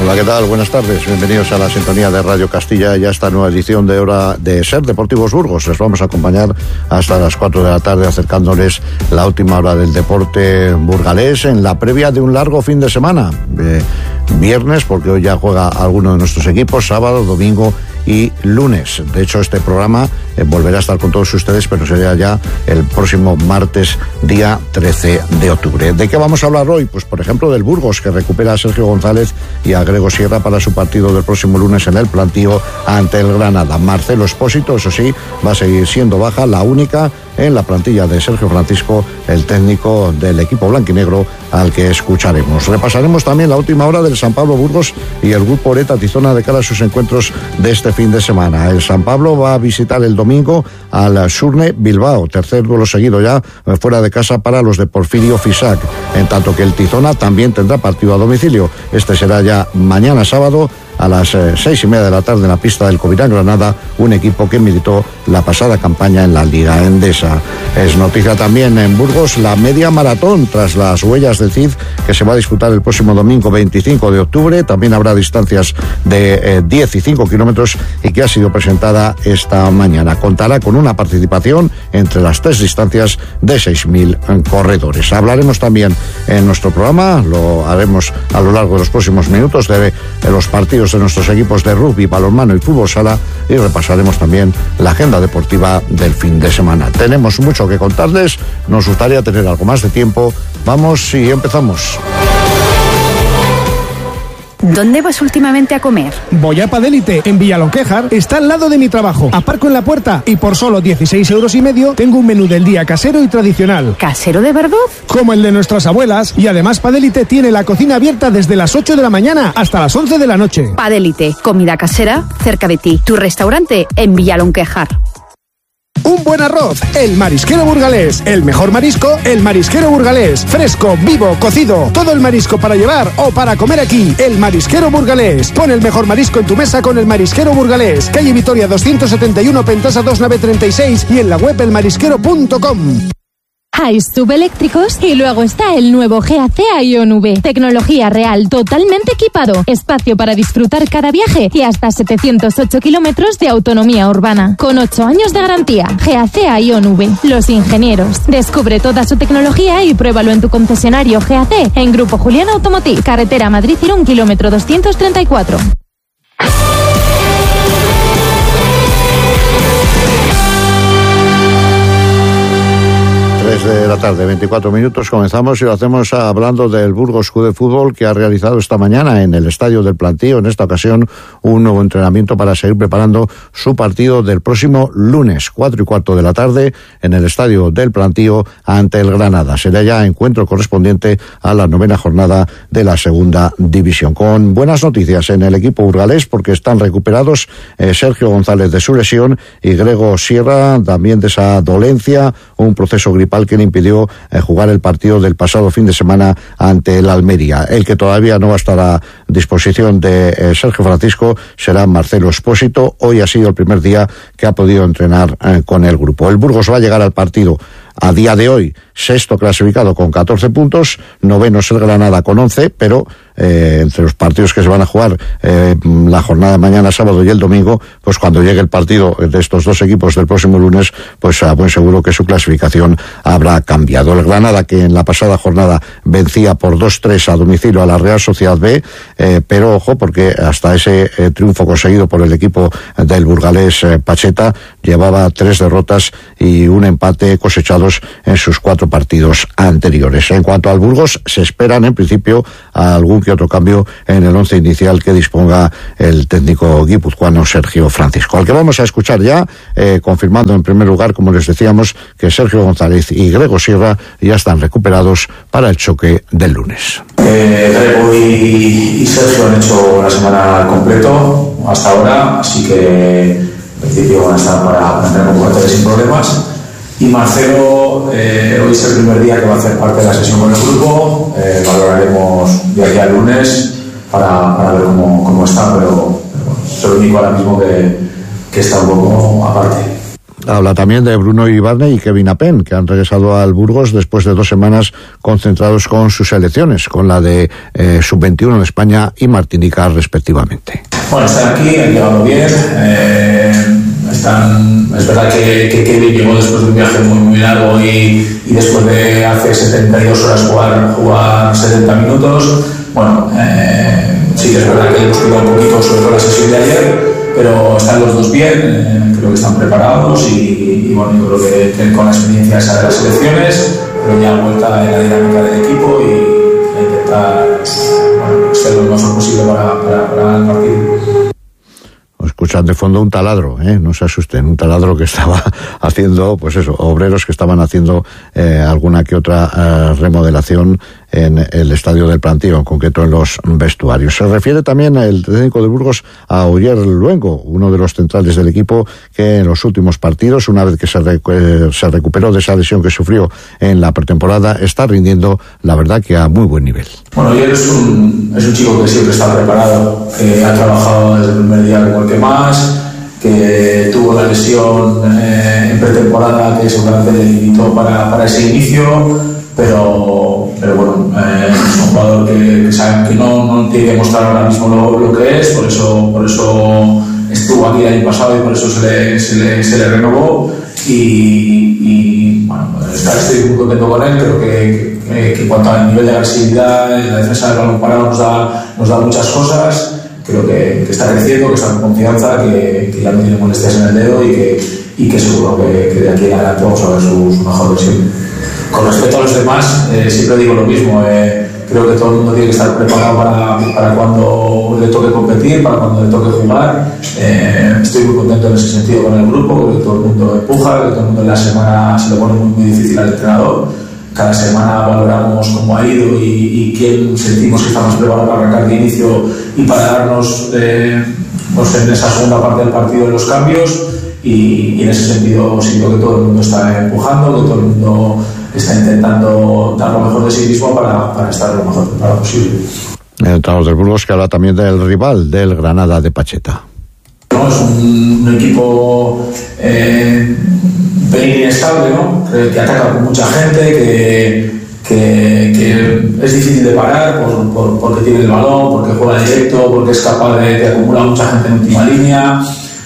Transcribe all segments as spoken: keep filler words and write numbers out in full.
Hola, ¿qué tal? Buenas tardes. Bienvenidos a la sintonía de Radio Castilla y a esta nueva edición de Hora de Ser Deportivos Burgos. Les vamos a acompañar hasta las cuatro de la tarde acercándoles la última hora del deporte burgalés en la previa de un largo fin de semana. Eh, viernes, porque hoy ya juega alguno de nuestros equipos, sábado, domingo y lunes. De hecho, este programa eh, volverá a estar con todos ustedes, pero será ya el próximo martes, día trece de octubre. ¿De qué vamos a hablar hoy? Pues, por ejemplo, del Burgos, que recupera a Sergio González y a Grego Sierra para su partido del próximo lunes en el plantío ante el Granada. Marcelo Espósito, eso sí, va a seguir siendo baja, la única en la plantilla de Sergio Francisco, el técnico del equipo blanquinegro, al que escucharemos. Repasaremos también la última hora del San Pablo Burgos y el grupo Oreta Tizona de cara a sus encuentros de este fin de semana. El San Pablo va a visitar el domingo al Surne Bilbao, tercer duelo seguido ya fuera de casa para los de Porfirio Fisac, en tanto que el Tizona también tendrá partido a domicilio. Este será ya mañana sábado a las eh, seis y media de la tarde en la pista del Covirán Granada, un equipo que militó la pasada campaña en la Liga Endesa. Es noticia también en Burgos la media maratón tras las huellas del Cid, que se va a disputar el próximo domingo veinticinco de octubre. También habrá distancias de eh, diez y cinco kilómetros y que ha sido presentada esta mañana. Contará con una participación entre las tres distancias de seis mil corredores. Hablaremos también en nuestro programa, lo haremos a lo largo de los próximos minutos, de, de los partidos de nuestros equipos de rugby, balonmano y fútbol sala, y repasaremos también la agenda deportiva del fin de semana. Tenemos mucho que contarles, nos gustaría tener algo más de tiempo. Vamos y empezamos. ¿Dónde vas últimamente a comer? Voy a Padélite, en Villalonquejar. Está al lado de mi trabajo. Aparco en la puerta y por solo dieciséis euros y medio tengo un menú del día casero y tradicional. ¿Casero de verdad? Como el de nuestras abuelas. Y además Padélite tiene la cocina abierta desde las ocho de la mañana hasta las once de la noche. Padélite, comida casera cerca de ti. Tu restaurante en Villalonquejar. Un buen arroz, el Marisquero Burgalés. El mejor marisco, el Marisquero Burgalés. Fresco, vivo, cocido. Todo el marisco para llevar o para comer aquí. El Marisquero Burgalés. Pon el mejor marisco en tu mesa con el Marisquero Burgalés. Calle Vitoria doscientos setenta y uno, Pentasa dos, nave treinta y seis, y en la web el marisquero punto com. Hay subeléctricos y luego está el nuevo G A C Ion V. Tecnología real, totalmente equipado. Espacio para disfrutar cada viaje y hasta setecientos ocho kilómetros de autonomía urbana. Con ocho años de garantía. G A C Ion V. Los ingenieros. Descubre toda su tecnología y pruébalo en tu concesionario G A C en Grupo Julián Automotive. Carretera Madrid-Irún, kilómetro doscientos treinta y cuatro. De la tarde, veinticuatro minutos, comenzamos y lo hacemos hablando del Burgos Club de Fútbol, que ha realizado esta mañana en el Estadio del Plantío, en esta ocasión, un nuevo entrenamiento para seguir preparando su partido del próximo lunes, cuatro y cuarto de la tarde, en el Estadio del Plantío ante el Granada. Será ya encuentro correspondiente a la novena jornada de la segunda división. Con buenas noticias en el equipo burgalés, porque están recuperados eh, Sergio González de su lesión y Grego Sierra también de esa dolencia, un proceso gripal que le impidió eh, jugar el partido del pasado fin de semana ante el Almería. El que todavía no va a estar a disposición de eh, Sergio Francisco será Marcelo Espósito. Hoy ha sido el primer día que ha podido entrenar eh, con el grupo. El Burgos va a llegar al partido a día de hoy sexto clasificado con catorce puntos, noveno es el Granada con once, pero eh, entre los partidos que se van a jugar eh, la jornada de mañana sábado y el domingo, pues cuando llegue el partido de estos dos equipos del próximo lunes, pues a buen seguro que su clasificación habrá cambiado. El Granada, que en la pasada jornada vencía por dos tres a domicilio a la Real Sociedad B, eh, pero ojo, porque hasta ese eh, triunfo conseguido por el equipo del burgalés eh, Pacheta llevaba tres derrotas y un empate cosechados en sus cuatro partidos anteriores. En cuanto al Burgos, se esperan en principio algún que otro cambio en el once inicial que disponga el técnico guipuzcoano Sergio Francisco, al que vamos a escuchar ya, eh, confirmando en primer lugar, como les decíamos, que Sergio González y Grego Sierra ya están recuperados para el choque del lunes. Eh, Grego y, y Sergio han hecho la semana completo hasta ahora, así que en principio van a estar para entrenar con jugadores sin problemas. Y Marcelo, eh, hoy es el primer día que va a hacer parte de la sesión con el grupo. Eh, valoraremos de aquí al lunes para, para ver cómo, cómo está, pero, pero bueno, es el único ahora mismo que, que está un poco aparte. Habla también de Bruno Ibarne y Kevin Apen, que han regresado al Burgos después de dos semanas concentrados con sus selecciones, con la de eh, sub veintiuno en España y Martinica respectivamente. Bueno, están aquí, han llegado bien. Eh, están, es verdad que, que Kevin llegó después de un viaje muy muy largo y, y después de hace setenta y dos horas jugar, jugar setenta minutos. Bueno, eh, sí que es verdad que hemos cuidado un poquito sobre todo la sesión de ayer, pero están los dos bien, eh, creo que están preparados y, y bueno, yo creo que, que con la experiencia esa de las selecciones, pero ya vuelta en la dinámica del equipo y intentar bueno, ser lo mejor posible para, para, para el partido. Escuchan de fondo un taladro, ¿eh? No se asusten, un taladro que estaba haciendo, pues eso, obreros que estaban haciendo eh, alguna que otra eh, remodelación en el estadio del Plantío, en concreto en los vestuarios. Se refiere también el técnico de Burgos a Oyer Luengo, uno de los centrales del equipo que en los últimos partidos, una vez que se, recu- se recuperó de esa lesión que sufrió en la pretemporada, está rindiendo, la verdad, que a muy buen nivel. Bueno, Oyer es un, es un chico que siempre está preparado, que ha trabajado desde el primer día como el que más, que tuvo la lesión eh, en pretemporada que seguramente le limitó para, para ese inicio, pero, pero bueno, eh, es un jugador que, que sabe que no, no tiene que mostrar ahora mismo lo, lo que es, por eso, por eso estuvo aquí el año pasado y por eso se le, se le, se le renovó y, y bueno, estoy muy contento con él. Creo que, que, que en cuanto al nivel de agresividad, la defensa del balón parado nos da, nos da muchas cosas. Creo que, que está creciendo, que está con confianza, que, que ya no tiene molestias en el dedo y que, y que seguro que, que de aquí en adelante vamos a ver su, su mejor versión. Con respecto a los demás, eh, siempre digo lo mismo, eh, creo que todo el mundo tiene que estar preparado para, para cuando le toque competir, para cuando le toque jugar. Eh, estoy muy contento en ese sentido con el grupo, creo que todo el mundo empuja, que todo el mundo en la semana se lo pone muy, muy difícil al entrenador. Cada semana valoramos cómo ha ido y, y quién sentimos que está más preparado para arrancar de inicio y para darnos eh, pues en esa segunda parte del partido de los cambios y, y en ese sentido siento que todo el mundo está empujando, que todo el mundo está intentando dar lo mejor de sí mismo para, para estar lo mejor preparado posible. El entrenador del Burgos que habla también del rival, del Granada de Pacheta. No, es un, un equipo eh, bien inestable, ¿no? Que ataca con mucha gente, que, que, que es difícil de parar por, por, porque tiene el balón, porque juega directo, porque es capaz de, de acumular mucha gente en última línea,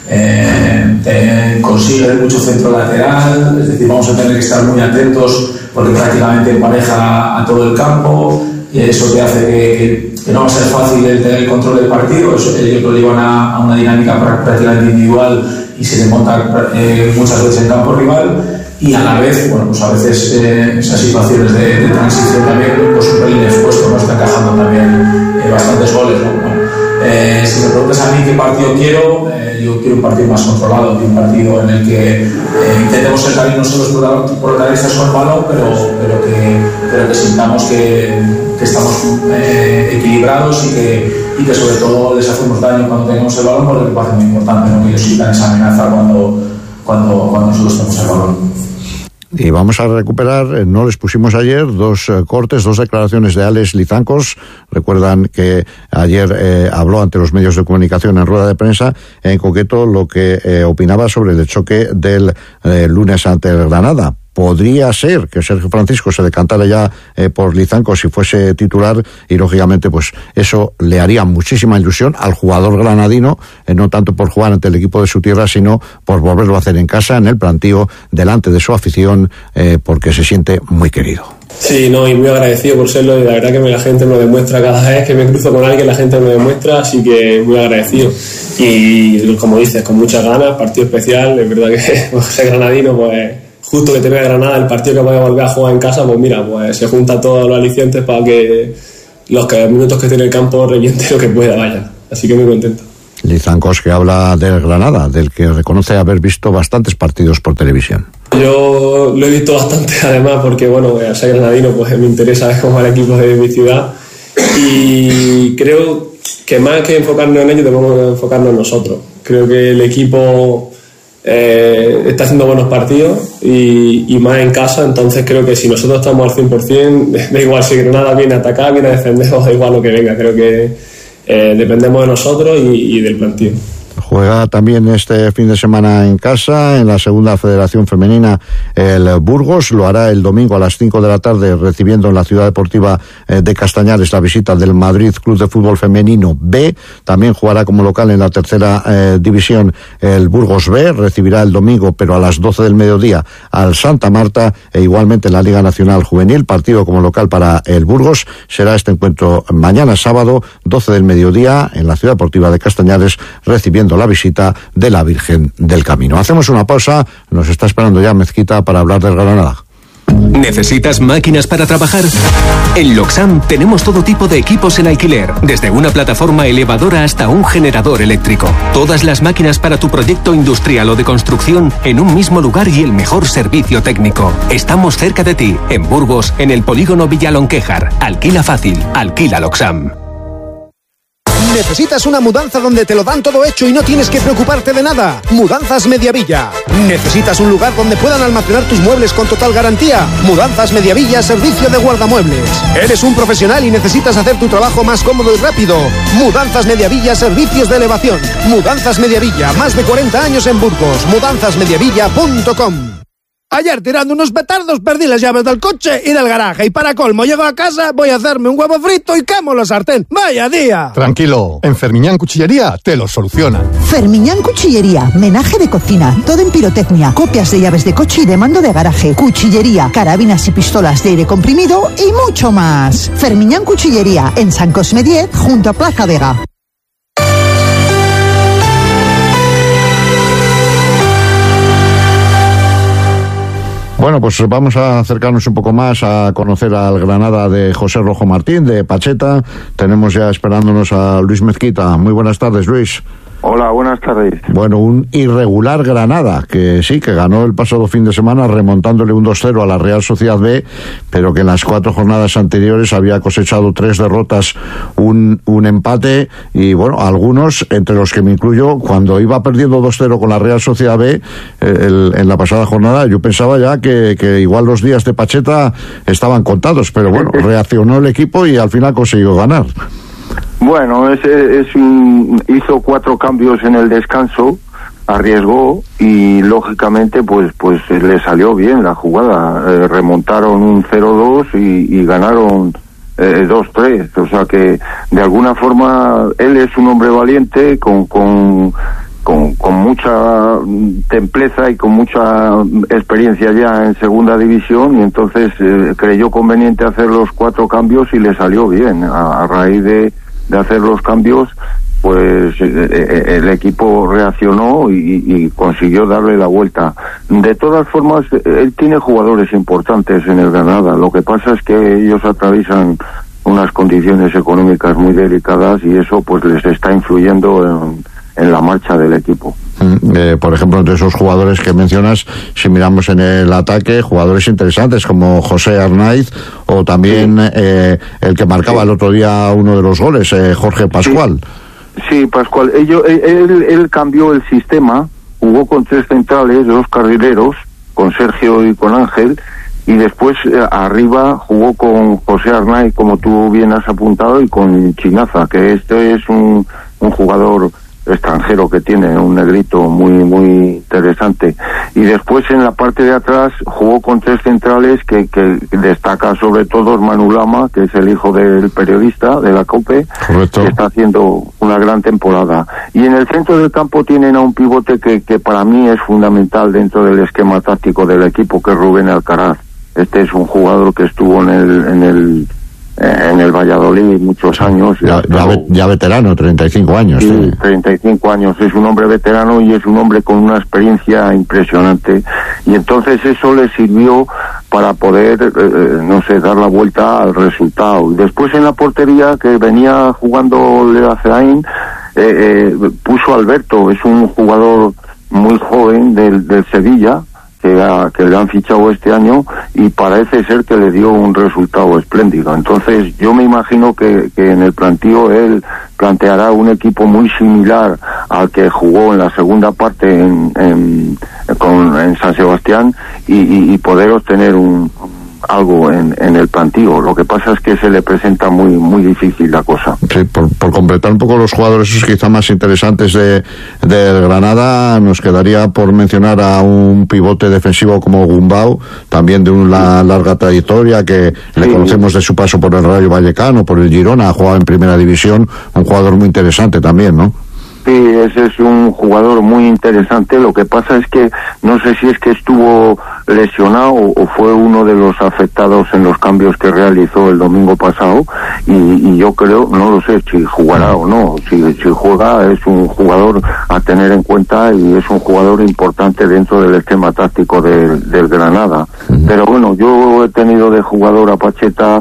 eh, de, consigue mucho centro lateral, es decir, vamos a tener que estar muy atentos porque prácticamente empareja a todo el campo y eso te hace que, que, que no va a ser fácil el tener el control del partido. Eso, ellos lo llevan a, a una dinámica prácticamente individual y se desmonta eh, muchas veces en campo rival y a la vez, bueno, pues a veces eh, esas situaciones de, de transición también pues un pelín expuesto, nos está encajando también eh, bastantes goles, ¿no? Bueno, eh, si me preguntas a mí qué partido quiero, eh, yo quiero un partido más controlado, un partido en el que eh, intentemos ser también nosotros protagonistas con el balón, pero, pero, que, pero que sintamos que, que estamos eh, equilibrados y que, y que sobre todo les hacemos daño cuando tenemos el balón, porque me parece muy importante, ¿no? Que ellos sientan esa amenaza cuando, cuando, cuando nosotros tenemos el balón. Y vamos a recuperar, no les pusimos ayer, dos eh, cortes, dos declaraciones de Alex Lizancos. Recuerdan que ayer eh, habló ante los medios de comunicación en rueda de prensa, en concreto lo que eh, opinaba sobre el choque del eh, lunes ante el Granada. Podría ser que Sergio Francisco se decantara ya eh, por Lizancos si fuese titular y lógicamente pues eso le haría muchísima ilusión al jugador granadino, eh, no tanto por jugar ante el equipo de su tierra, sino por volverlo a hacer en casa, en el Plantío, delante de su afición, eh, porque se siente muy querido. Sí, no, y muy agradecido por serlo, y la verdad que la gente me lo demuestra cada vez que me cruzo con alguien, la gente me lo demuestra, así que muy agradecido. Y como dices, con muchas ganas, partido especial, es verdad que pues, ser granadino, pues justo que te vea Granada, el partido que voy a volver a jugar en casa, pues mira, pues se junta todos los alicientes para que los minutos que tiene el campo reviente lo que pueda, vaya. Así que muy contento. Lizancos que habla del Granada, del que reconoce haber visto bastantes partidos por televisión. Yo lo he visto bastante, además, porque bueno, al ser granadino, pues me interesa ver cómo va el equipo de mi ciudad. Y creo que más que enfocarnos en ellos, debemos enfocarnos en nosotros. Creo que el equipo Eh, está haciendo buenos partidos y, y más en casa, entonces creo que si nosotros estamos al cien por ciento, da igual si Granada viene a atacar, viene a defender, o da igual lo que venga, creo que eh, dependemos de nosotros y, y del plantío. Juega también este fin de semana en casa, en la segunda federación femenina, el Burgos. Lo hará el domingo a las cinco de la tarde, recibiendo en la Ciudad Deportiva de Castañares la visita del Madrid Club de Fútbol Femenino B. También jugará como local en la tercera eh, división el Burgos B. Recibirá el domingo, pero a las doce del mediodía, al Santa Marta. E igualmente en la Liga Nacional Juvenil, partido como local para el Burgos. Será este encuentro mañana sábado, doce del mediodía, en la Ciudad Deportiva de Castañares, recibiendo la visita de la Virgen del Camino. Hacemos una pausa, nos está esperando ya Mezquita para hablar del Granada. ¿Necesitas máquinas para trabajar? En Loxam tenemos todo tipo de equipos en alquiler, desde una plataforma elevadora hasta un generador eléctrico. Todas las máquinas para tu proyecto industrial o de construcción en un mismo lugar y el mejor servicio técnico. Estamos cerca de ti, en Burgos, en el polígono Villalonquejar. Alquila fácil, alquila Loxam. ¿Necesitas una mudanza donde te lo dan todo hecho y no tienes que preocuparte de nada? Mudanzas Mediavilla. ¿Necesitas un lugar donde puedan almacenar tus muebles con total garantía? Mudanzas Mediavilla, servicio de guardamuebles. ¿Eres un profesional y necesitas hacer tu trabajo más cómodo y rápido? Mudanzas Mediavilla, servicios de elevación. Mudanzas Mediavilla, más de cuarenta años en Burgos. mudanzas mediavilla punto com. Ayer, tirando unos petardos, perdí las llaves del coche y del garaje. Y para colmo, llego a casa, voy a hacerme un huevo frito y quemo la sartén. ¡Vaya día! Tranquilo, en Fermiñán Cuchillería te lo soluciona. Fermiñán Cuchillería, menaje de cocina, todo en pirotecnia, copias de llaves de coche y de mando de garaje, cuchillería, carabinas y pistolas de aire comprimido y mucho más. Fermiñán Cuchillería, en San Cosme diez, junto a Plaza Vega. Bueno, pues vamos a acercarnos un poco más a conocer al Granada de José Rojo Martín, de Pacheta. Tenemos ya esperándonos a Luis Mezquita. Muy buenas tardes, Luis. Hola, buenas tardes. Bueno, un irregular Granada, que sí, que ganó el pasado fin de semana remontándole un dos cero a la Real Sociedad B, pero que en las cuatro jornadas anteriores había cosechado tres derrotas, un, un empate, y bueno, algunos, entre los que me incluyo, cuando iba perdiendo dos cero con la Real Sociedad B, el, en la pasada jornada, yo pensaba ya que, que igual los días de Pacheta estaban contados, pero bueno, reaccionó el equipo y al final consiguió ganar. Bueno, es, es un, hizo cuatro cambios en el descanso, arriesgó y lógicamente pues pues le salió bien la jugada. Eh, remontaron un cero dos y, y ganaron eh, dos tres. O sea que de alguna forma él es un hombre valiente con con con, con mucha templeza y con mucha experiencia ya en segunda división, y entonces eh, creyó conveniente hacer los cuatro cambios y le salió bien. A, a raíz de de hacer los cambios, pues eh, el equipo reaccionó y, y consiguió darle la vuelta. De todas formas, él tiene jugadores importantes en el Granada. Lo que pasa es que ellos atraviesan unas condiciones económicas muy delicadas y eso pues les está influyendo en, en la marcha del equipo. Eh, por ejemplo, entre esos jugadores que mencionas, si miramos en el ataque, jugadores interesantes como José Arnaiz o también sí. eh, el que marcaba sí. el otro día uno de los goles, eh, Jorge Pascual. Sí, sí Pascual. Ello, él, él cambió el sistema, jugó con tres centrales, dos carrileros, con Sergio y con Ángel, y después eh, arriba jugó con José Arnaiz, como tú bien has apuntado, y con Chinaza, que este es un, un jugador extranjero que tiene, un negrito muy muy interesante. Y después en la parte de atrás jugó con tres centrales que, que destaca sobre todo Manu Lama, que es el hijo del periodista de la COPE. Correcto. Que está haciendo una gran temporada. Y en el centro del campo tienen a un pivote que, que para mí es fundamental dentro del esquema táctico del equipo, que es Rubén Alcaraz. Este es un jugador que estuvo en el en el en el Valladolid muchos años. Ya, ya, ya veterano, treinta y cinco años. Sí, sí, treinta y cinco años. Es un hombre veterano y es un hombre con una experiencia impresionante. Y entonces eso le sirvió para poder, eh, no sé, dar la vuelta al resultado. Y después en la portería, que venía jugando Leazaín, eh, eh, puso a Alberto. Es un jugador muy joven del, del Sevilla, Que, a, que le han fichado este año, y parece ser que le dio un resultado espléndido. Entonces yo me imagino que, que en el plantío él planteará un equipo muy similar al que jugó en la segunda parte en, en, con, en San Sebastián y, y, y poder obtener un, un algo en, en el plantío. Lo que pasa es que se le presenta muy muy difícil la cosa. Sí, por, por completar un poco los jugadores esos quizá más interesantes de, de Granada, nos quedaría por mencionar a un pivote defensivo como Gumbau, también de una larga trayectoria, que sí, le conocemos de su paso por el Rayo Vallecano, por el Girona, ha jugado en Primera División, un jugador muy interesante también, ¿no? Sí, ese es un jugador muy interesante. Lo que pasa es que no sé si es que estuvo lesionado o fue uno de los afectados en los cambios que realizó el domingo pasado, y, y yo creo, no lo sé si jugará o no. Si, si juega, es un jugador a tener en cuenta y es un jugador importante dentro del esquema táctico del, del Granada. Pero bueno, yo he tenido de jugador a Pacheta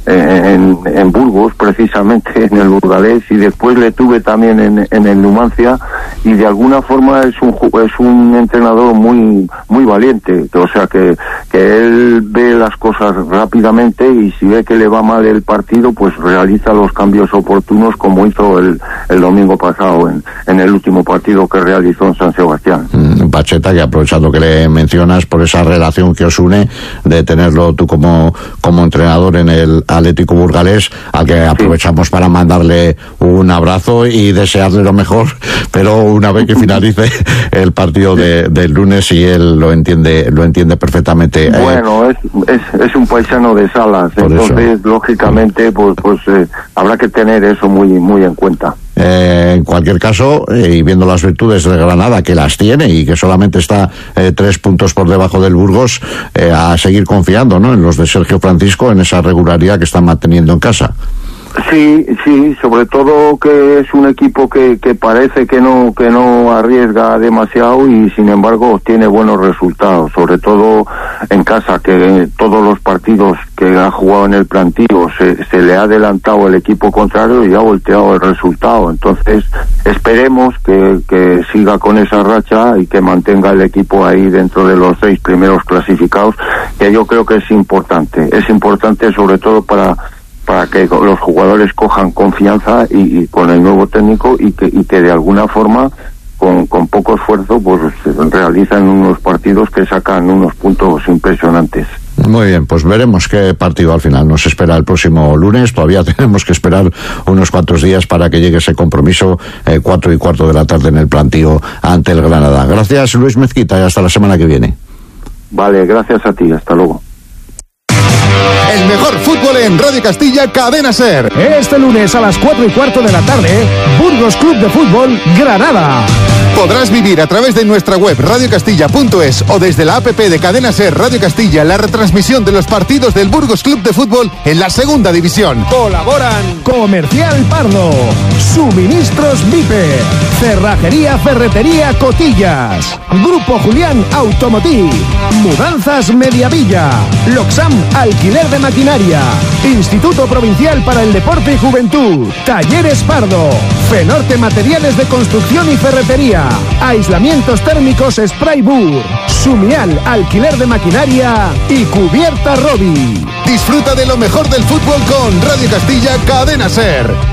En, en Burgos, precisamente en el Burgalés, y después le tuve también en, en el Numancia, y de alguna forma es un es un entrenador muy muy valiente, o sea que, que él ve las cosas rápidamente, y si ve que le va mal el partido, pues realiza los cambios oportunos, como hizo el, el domingo pasado en, en el último partido que realizó en San Sebastián. Mm, Pacheta, que aprovechando que le mencionas por esa relación que os une, de tenerlo tú como, como entrenador en el Atlético Burgalés, al que aprovechamos para mandarle un abrazo y desearle lo mejor, pero una vez que finalice el partido de, del lunes, y él lo entiende lo entiende perfectamente. Bueno, es, es, es un paisano de Salas, entonces eso, lógicamente pues pues eh, habrá que tener eso muy muy en cuenta. Eh, en cualquier caso, eh, y viendo las virtudes de Granada, que las tiene y que solamente está eh, tres puntos por debajo del Burgos, eh, a seguir confiando, ¿no?, en los de Sergio Francisco, en esa regularidad que están manteniendo en casa. Sí, sí, sobre todo que es un equipo que, que parece que no que no arriesga demasiado, y sin embargo obtiene buenos resultados, sobre todo en casa, que todos los partidos que ha jugado en el plantío se, se le ha adelantado el equipo contrario y ha volteado el resultado. Entonces esperemos que, que siga con esa racha y que mantenga el equipo ahí dentro de los seis primeros clasificados, que yo creo que es importante, es importante sobre todo para para que los jugadores cojan confianza y, y con el nuevo técnico, y que, y que de alguna forma con, con poco esfuerzo pues realizan unos partidos que sacan unos puntos impresionantes. Muy bien, pues veremos qué partido al final nos espera el próximo lunes. Todavía tenemos que esperar unos cuantos días para que llegue ese compromiso, eh, cuatro y cuarto de la tarde en el plantío ante el Granada. Gracias, Luis Mezquita, y hasta la semana que viene. Vale, gracias a ti, hasta luego. El mejor fútbol en Radio Castilla, Cadena SER. Este lunes a las cuatro y cuarto de la tarde, Burgos Club de Fútbol, Granada. Podrás vivir a través de nuestra web radio castilla punto es o desde la app de Cadena SER Radio Castilla la retransmisión de los partidos del Burgos Club de Fútbol en la segunda división. Colaboran Comercial Pardo, Suministros Vipe, Cerrajería Ferretería Cotillas, Grupo Julián Automotiv, Mudanzas Mediavilla, Loxam Alquiler de Maquinaria, Instituto Provincial para el Deporte y Juventud, Talleres Pardo, Fenorte Materiales de Construcción y Ferretería, Aislamientos Térmicos Spraybur, Sumial Alquiler de Maquinaria y Cubierta Robi. Disfruta de lo mejor del fútbol con Radio Castilla, Cadena SER.